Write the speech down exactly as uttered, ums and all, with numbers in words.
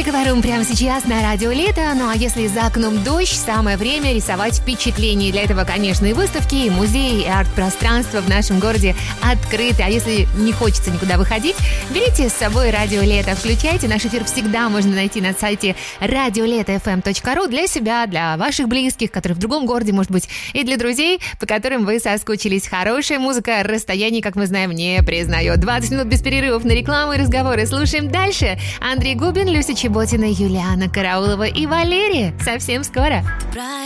говорим прямо сейчас на радио Лето. Ну а если за окном дождь, самое время рисовать впечатление. Для этого, конечно, и выставки, и музеи, и арт-пространство в нашем городе открыты. А если не хочется никуда выходить, берите с собой радио Лето. Включайте. Наш эфир всегда можно найти на сайте радиолето эф эм точка ру для себя, для ваших близких, которые в другом городе, может быть, и для друзей, по которым вы соскучились. Хорошая музыка расстояние, как мы знаем, не признает. двадцать минут без перерывов на рекламу и разговоры. Слушаем дальше. Андрей Губин, Люся Чеботина, Юлиана Караулова и Валерия. Совсем скоро.